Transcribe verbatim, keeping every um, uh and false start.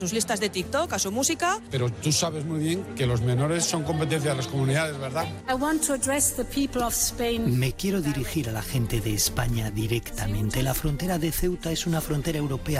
sus listas de TikTok, a su música. Pero tú sabes muy bien que los menores son competencia de las comunidades, ¿verdad? Me quiero dirigir a la gente de España directamente. La frontera de Ceuta es una frontera europea